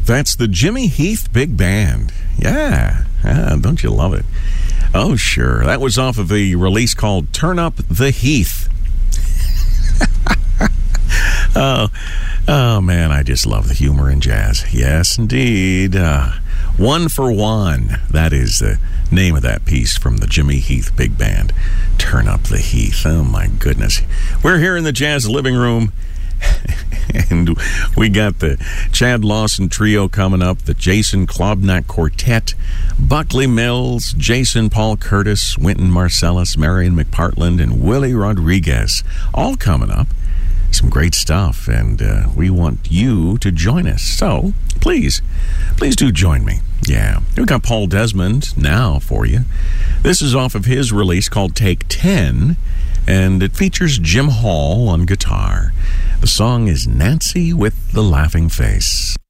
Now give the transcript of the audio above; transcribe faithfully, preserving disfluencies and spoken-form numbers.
That's the Jimmy Heath Big Band. Yeah, ah, don't you love it? Oh, sure. That was off of a release called Turn Up the Heath. oh, oh, man, I just love the humor in jazz. Yes, indeed. Uh, One for One. That is the name of that piece from the Jimmy Heath Big Band. Turn Up the Heath. Oh, my goodness. We're here in the Jazz Living Room. And we got the Chad Lawson Trio coming up, the Jason Klobnak Quartet, Buckley Mills, Jason Paul Curtis, Wynton Marsalis, Marion McPartland, and Willie Rodriguez, all coming up. Some great stuff, and uh, we want you to join us. So, please, please do join me. Yeah, we've got Paul Desmond now for you. This is off of his release called Take ten, and it features Jim Hall on guitar. The song is Nancy with the Laughing Face.